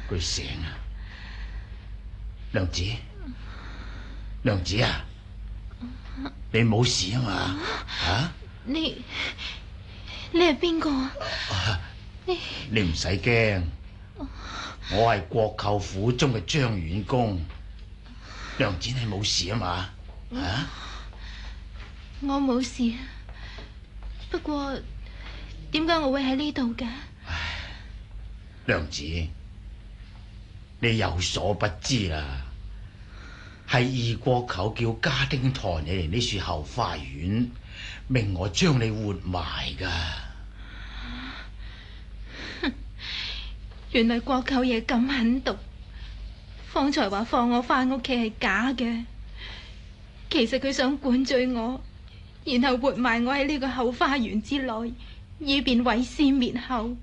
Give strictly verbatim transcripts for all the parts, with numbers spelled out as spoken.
佢醒啊！娘子，娘子啊，你冇事啊嘛？啊？ 你你係邊個啊？ 你你唔使驚，我係國舅府中嘅張遠公。娘子你冇事啊嘛？啊？ 我冇事，不過點解我會喺呢度嘅？ 唉，娘子，你有所不知啦，係二國舅叫家丁抬你嚟呢處後花園，命我將你活埋噶。 原來國舅爺咁狠毒，方才話放我翻屋企係假嘅，其實佢想灌醉我，然後活埋我喺呢個後花園之內，以便毀屍滅後。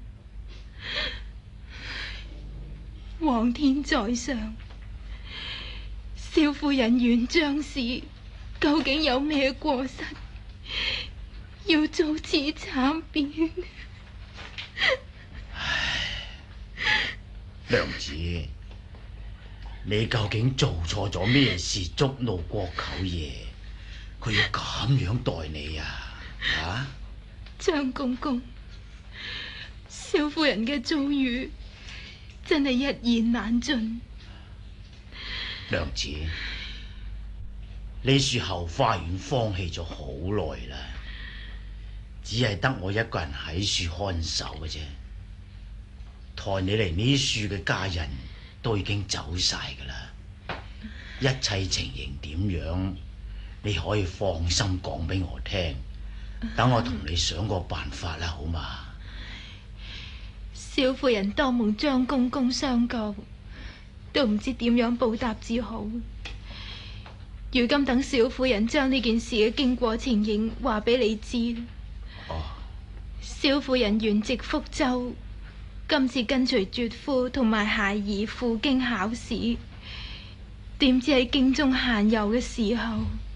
皇天在上，少夫人原張氏究竟有咩過失，要遭此慘變？ 娘子，你究竟做錯咗咩事觸怒國舅爺？佢要咁樣待你啊？啊？ 張公公，少夫人嘅遭遇真係一言難盡。 娘子，呢處後花園荒棄咗好耐啦，只係得我一個人喺處看守嘅啫。抬你嚟呢處嘅家人都已經走晒噶啦，一切情形點樣，你可以放心講俾我聽，等我同你想個辦法啦，好嘛？ 少夫人當蒙張公公相救，都唔知點樣報答至好。如今等少夫人將呢件事嘅經過情形話俾你知。 哦， 少夫人原籍福州，今次跟隨絕夫同埋孩兒赴京考試，點知喺京中閒遊嘅時候，